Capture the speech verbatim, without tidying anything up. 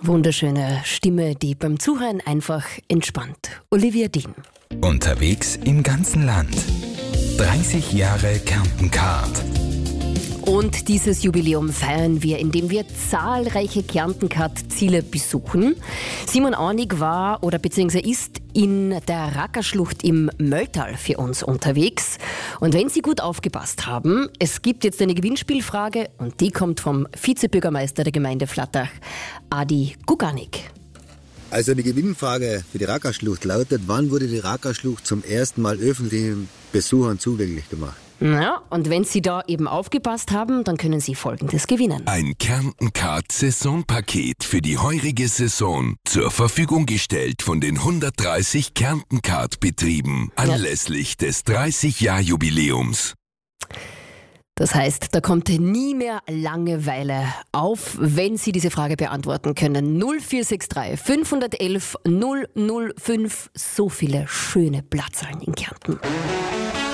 Wunderschöne Stimme, die beim Zuhören einfach entspannt. Olivia Dean. Unterwegs im ganzen Land. dreißig Jahre Kärnten Card. Und dieses Jubiläum feiern wir, indem wir zahlreiche Kärnten-Card-Ziele besuchen. Simon Aunig war oder beziehungsweise ist in der Rackerschlucht im Mölltal für uns unterwegs. Und wenn Sie gut aufgepasst haben, es gibt jetzt eine Gewinnspielfrage und die kommt vom Vizebürgermeister der Gemeinde Flattach, Adi Guganik. Also die Gewinnfrage für die Rackerschlucht lautet, wann wurde die Rackerschlucht zum ersten Mal öffentlichen Besuchern zugänglich gemacht? Ja, und wenn Sie da eben aufgepasst haben, dann können Sie Folgendes gewinnen. Ein Kärnten Card Saisonpaket für die heurige Saison zur Verfügung gestellt von den hundertdreißig Kärnten Card Betrieben anlässlich des dreißig-Jahr-Jubiläums. Das heißt, da kommt nie mehr Langeweile auf, wenn Sie diese Frage beantworten können. null vier sechs drei fünf eins eins null null fünf, so viele schöne Plattzahlen in Kärnten.